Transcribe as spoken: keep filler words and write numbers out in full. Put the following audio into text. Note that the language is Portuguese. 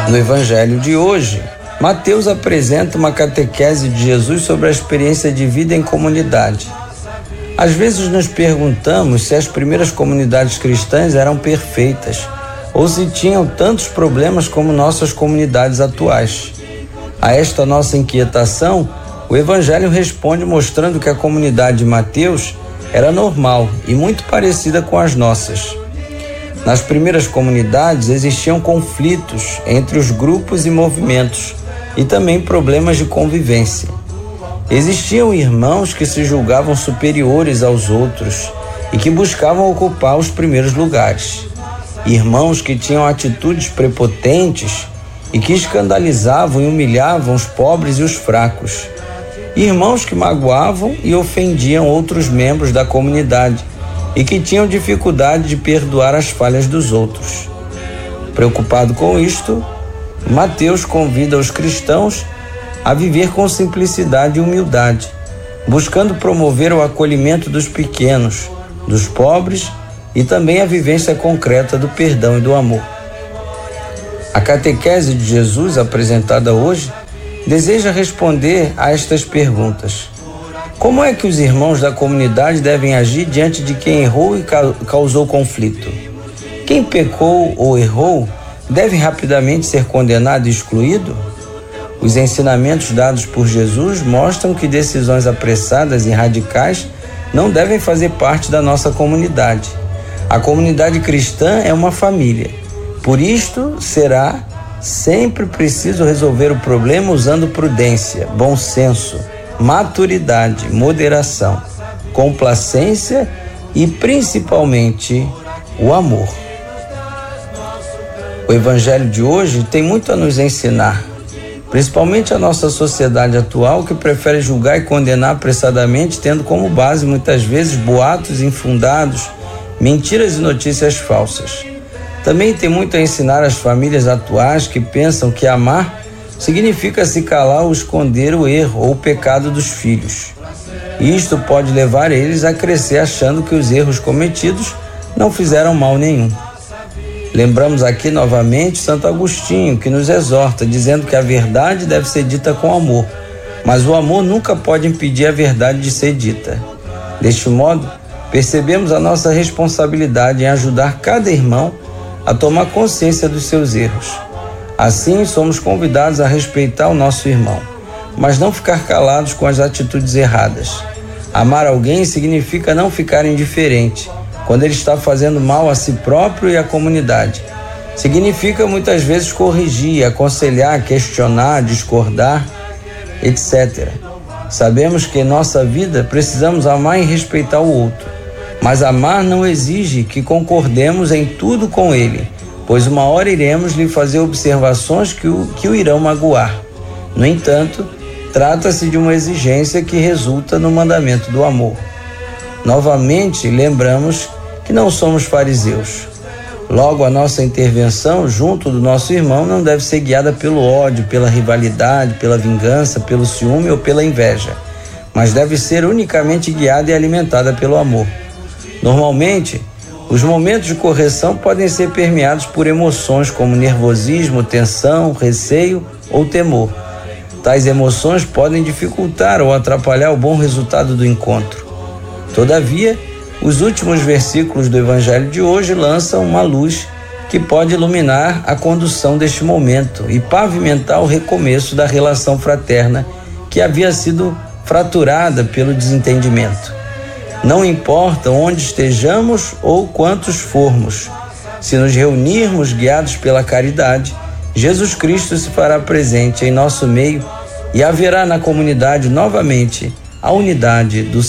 No Evangelho de hoje, Mateus apresenta uma catequese de Jesus sobre a experiência de vida em comunidade. Às vezes nos perguntamos se as primeiras comunidades cristãs eram perfeitas ou se tinham tantos problemas como nossas comunidades atuais. A esta nossa inquietação, o Evangelho responde mostrando que a comunidade de Mateus era normal e muito parecida com as nossas. Nas primeiras comunidades existiam conflitos entre os grupos e movimentos e também problemas de convivência. Existiam irmãos que se julgavam superiores aos outros e que buscavam ocupar os primeiros lugares. Irmãos que tinham atitudes prepotentes e que escandalizavam e humilhavam os pobres e os fracos. Irmãos que magoavam e ofendiam outros membros da comunidade e que tinham dificuldade de perdoar as falhas dos outros. Preocupado com isto, Mateus convida os cristãos a viver com simplicidade e humildade, buscando promover o acolhimento dos pequenos, dos pobres e também a vivência concreta do perdão e do amor. A catequese de Jesus apresentada hoje deseja responder a estas perguntas. Como é que os irmãos da comunidade devem agir diante de quem errou e causou conflito? Quem pecou ou errou deve rapidamente ser condenado e excluído? Os ensinamentos dados por Jesus mostram que decisões apressadas e radicais não devem fazer parte da nossa comunidade. A comunidade cristã é uma família. Por isto, será sempre preciso resolver o problema usando prudência, bom senso, maturidade, moderação, complacência e, principalmente, o amor. O Evangelho de hoje tem muito a nos ensinar, principalmente a nossa sociedade atual, que prefere julgar e condenar apressadamente, tendo como base muitas vezes boatos infundados, mentiras e notícias falsas. Também tem muito a ensinar às famílias atuais que pensam que amar significa se calar ou esconder o erro ou o pecado dos filhos. Isto pode levar eles a crescer achando que os erros cometidos não fizeram mal nenhum. Lembramos aqui novamente Santo Agostinho, que nos exorta, dizendo que a verdade deve ser dita com amor, mas o amor nunca pode impedir a verdade de ser dita. Deste modo, percebemos a nossa responsabilidade em ajudar cada irmão a tomar consciência dos seus erros. Assim, somos convidados a respeitar o nosso irmão, mas não ficar calados com as atitudes erradas. Amar alguém significa não ficar indiferente quando ele está fazendo mal a si próprio e à comunidade. Significa muitas vezes corrigir, aconselhar, questionar, discordar, etcétera. Sabemos que em nossa vida precisamos amar e respeitar o outro, mas amar não exige que concordemos em tudo com ele, pois uma hora iremos lhe fazer observações que o, que o irão magoar. No entanto, trata-se de uma exigência que resulta no mandamento do amor. Novamente, lembramos que não somos fariseus. Logo, a nossa intervenção junto do nosso irmão não deve ser guiada pelo ódio, pela rivalidade, pela vingança, pelo ciúme ou pela inveja, mas deve ser unicamente guiada e alimentada pelo amor. Normalmente, os momentos de correção podem ser permeados por emoções como nervosismo, tensão, receio ou temor. Tais emoções podem dificultar ou atrapalhar o bom resultado do encontro. Todavia, os últimos versículos do Evangelho de hoje lançam uma luz que pode iluminar a condução deste momento e pavimentar o recomeço da relação fraterna que havia sido fraturada pelo desentendimento. Não importa onde estejamos ou quantos formos, se nos reunirmos guiados pela caridade, Jesus Cristo se fará presente em nosso meio e haverá na comunidade novamente a unidade do